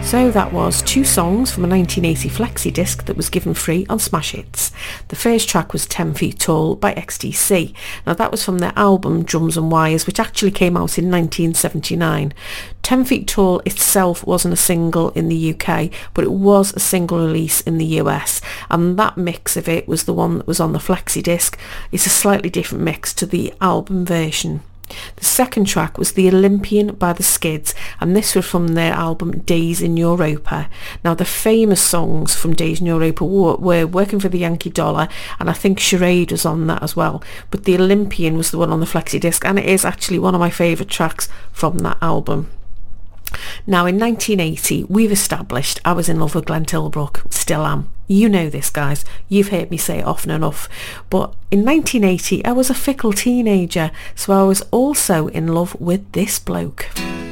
So that was two songs from a 1980 flexi disc that was given free on Smash Hits. The first track was 10 Feet Tall by XTC. Now that was from their album Drums and Wires, which actually came out in 1979. 10 Feet Tall itself wasn't a single in the UK, but it was a single release in the US, and that mix of it was the one that was on the flexi disc. It's a slightly different mix to the album version. The second track was The Olympian by the Skids, and this was from their album Days in Europa. Now the famous songs from Days in Europa were Working for the Yankee Dollar, and I think Charade was on that as well, but The Olympian was the one on the flexi disc, and it is actually one of my favourite tracks from that album. Now in 1980 we've established I was in love with Glenn Tilbrook, still am. You know this, guys, you've heard me say it often enough, but in 1980 I was a fickle teenager, so I was also in love with this bloke.